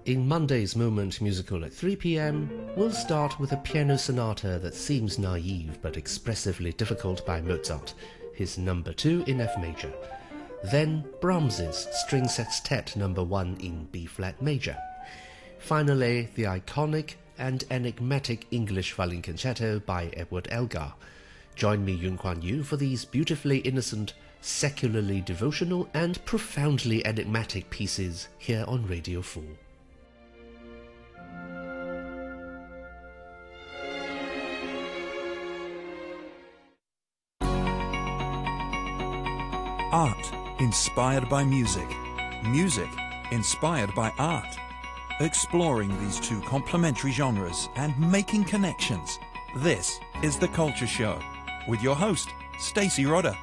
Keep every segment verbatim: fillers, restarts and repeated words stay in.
In Monday's Moment musical at three p m, we'll start with a piano sonata that seems naive but expressively difficult by Mozart, his number two in F major. Then Brahms's String Sextet number one in B-flat major. Finally, the iconic and enigmatic English Violin Concerto by Edward Elgar. Join me, Yun Kuan Yu, for these beautifully innocent, secularly devotional and profoundly enigmatic pieces here on Radio four. Art inspired by music. Music inspired by art. Exploring these two complementary genres and making connections. This is The Culture Show with your host, Stacey Rodder.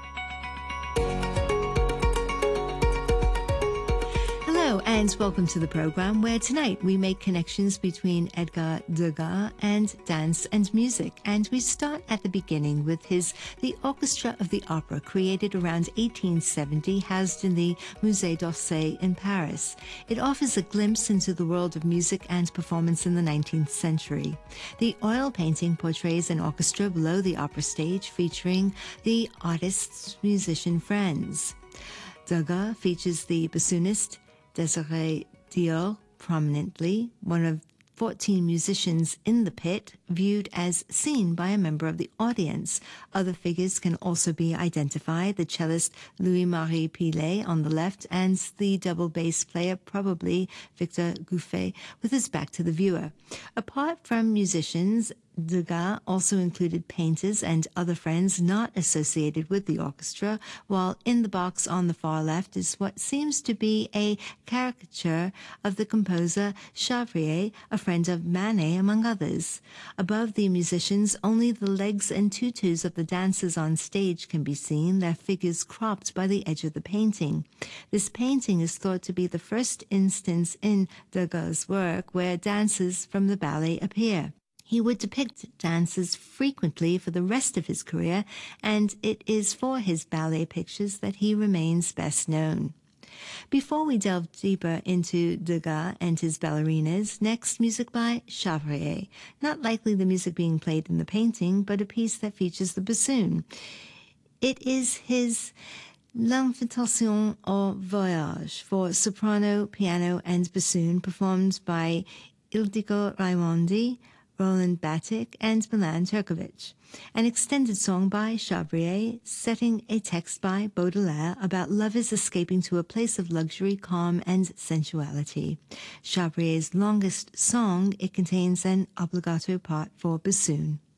Hello and welcome to the program where tonight we make connections between Edgar Degas and dance and music. And we start at the beginning with his The Orchestra of the Opera, created around eighteen seventy, housed in the Musée d'Orsay in Paris. It offers a glimpse into the world of music and performance in the nineteenth century. The oil painting portrays an orchestra below the opera stage featuring the artist's musician friends. Degas features the bassoonist Désiré Dior prominently, one of fourteen musicians in the pit, viewed as seen by a member of the audience. Other figures can also be identified: the cellist Louis-Marie Pillet on the left and the double bass player, probably Victor Gouffet, with his back to the viewer. Apart from musicians, Degas also included painters and other friends not associated with the orchestra, while in the box on the far left is what seems to be a caricature of the composer Chavrier, a friend of Manet, among others. Above the musicians, only the legs and tutus of the dancers on stage can be seen, their figures cropped by the edge of the painting. This painting is thought to be the first instance in Degas' work where dancers from the ballet appear. He would depict dancers frequently for the rest of his career, and it is for his ballet pictures that he remains best known. Before we delve deeper into Degas and his ballerinas, next music by Chavrier. Not likely the music being played in the painting, but a piece that features the bassoon. It is his L'Invitation au Voyage for soprano, piano, and bassoon, performed by Ildiko Raimondi, Roland Batic, and Milan Turkovic. An extended song by Chavrier, setting a text by Baudelaire about lovers escaping to a place of luxury, calm, and sensuality. Chavrier's longest song, it contains an obbligato part for bassoon.